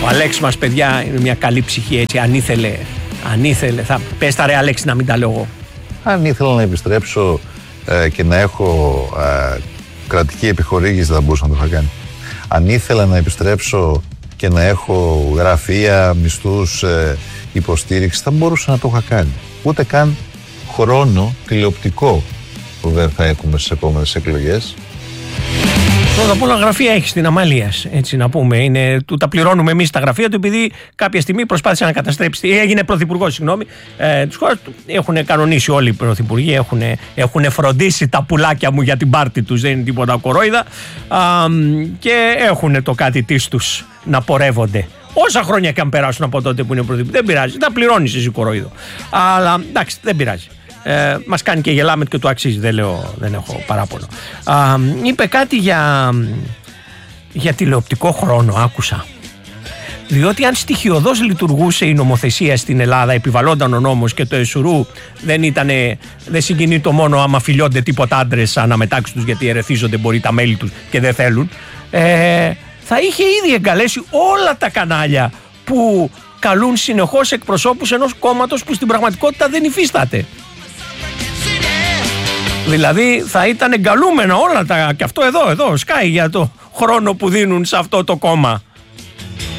Αλέξη μας, παιδιά, είναι μια καλή ψυχή, έτσι, αν ήθελε, θα πες τα ρε Αλέξη να μην τα λέω εγώ. Αν ήθελα να επιστρέψω και να έχω κρατική επιχορήγηση, θα μπορούσα να το είχα κάνει. Αν ήθελα να επιστρέψω και να έχω γραφεία, μισθούς, υποστήριξη, θα μπορούσα να το είχα κάνει. Ούτε καν χρόνο τηλεοπτικό που δεν θα έχουμε στις επόμενες εκλογές. Πρώτα απ' όλα γραφεία έχει στην Αμαλίας, έτσι να πούμε. Τα πληρώνουμε εμείς τα γραφεία του, επειδή κάποια στιγμή προσπάθησε να καταστρέψει. Έγινε πρωθυπουργός, συγγνώμη, της χώρας του. Έχουν κανονίσει όλοι οι πρωθυπουργοί, έχουν φροντίσει τα πουλάκια μου για την πάρτη τους, δεν είναι τίποτα κορόιδα. Και έχουν το κάτι της τους να πορεύονται. Όσα χρόνια και αν περάσουν από τότε που είναι πρωθυπουργοί, δεν πειράζει. Τα πληρώνεις εσύ κορόιδο. Αλλά εντάξει, δεν πειράζει. Μας κάνει και γελάμε και του αξίζει, δεν έχω παράπονο. Είπε κάτι για τηλεοπτικό χρόνο, άκουσα. Διότι αν στοιχειωδώς λειτουργούσε η νομοθεσία στην Ελλάδα, επιβαλλόταν ο νόμος και το εσουρού δεν συγκινεί το μόνο άμα φιλιώνται τίποτα άντρες αναμετάξει τους, γιατί ερεθίζονται μπορεί τα μέλη τους και δεν θέλουν, θα είχε ήδη εγκαλέσει όλα τα κανάλια που καλούν συνεχώς εκπροσώπους ενός κόμματος που στην πραγματικότητα δεν υφίσταται. Δηλαδή θα ήταν εγκαλούμενα όλα τα. Και αυτό εδώ σκάει για το χρόνο που δίνουν σε αυτό το κόμμα.